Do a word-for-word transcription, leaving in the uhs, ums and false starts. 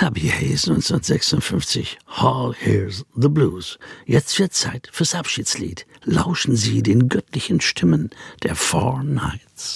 Tubby Hayes neunzehnhundertsechsundfünfzig, All Hears the Blues. Jetzt wird Zeit fürs Abschiedslied. Lauschen Sie den göttlichen Stimmen der Four Knights.